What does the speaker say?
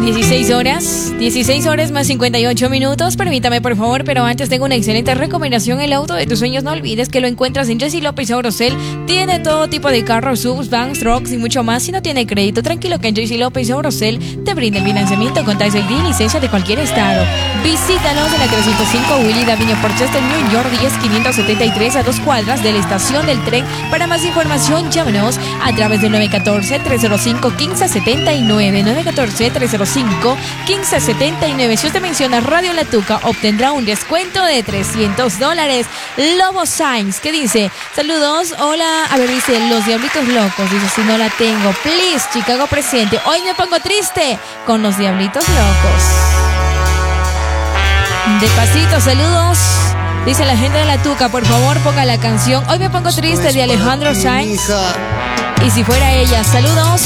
16 horas más 58 minutos. Permítame, por favor, pero antes tengo una excelente recomendación. El auto de tus sueños, no olvides que lo encuentras en Jessy López Aurocel. Tiene todo tipo de carros, subs, vans, trucks y mucho más. Si no tiene crédito, tranquilo que en Jessy López Aurocel te brinda el financiamiento con Tax ID y licencia de cualquier estado. Visítanos en la 305 Willie Avenue, Portchester, New York, 10573, a 2 cuadras de la estación del tren. Para más información, llámanos a través del 914-305-1579. 914-305-1579. Si usted menciona Radio La Tuca, obtendrá un descuento de $300. Lobo Sainz, ¿qué dice? Saludos, hola. A ver, dice, Los Diablitos Locos. Dice, si no la tengo, please, Chicago presente. Hoy me pongo triste con Los Diablitos Locos. Despacito, saludos. Dice la gente de La Tuca, por favor, ponga la canción Hoy me pongo triste de Alejandro Sainz. Y si fuera ella, saludos.